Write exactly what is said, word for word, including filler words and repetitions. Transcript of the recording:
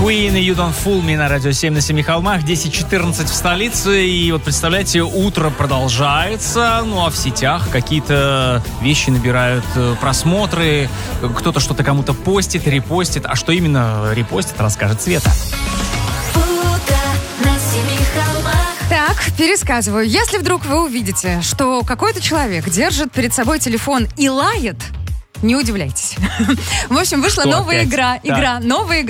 Queen и You Don't Fool Me на радио семь на семи холмах. десять четырнадцать в столице. И вот представляете, утро продолжается. Ну а в сетях какие-то вещи набирают просмотры. Кто-то что-то кому-то постит, репостит. А что именно репостит, расскажет Света. Так, пересказываю. Если вдруг вы увидите, что какой-то человек держит перед собой телефон и лает, не удивляйтесь. В общем, вышла Что новая опять? игра. Так. Игра, новая игра.